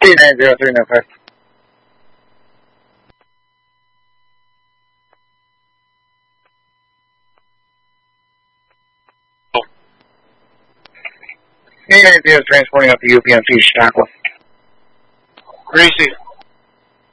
T90395. T90 is transporting up to UPMC Chautauqua. Greasy.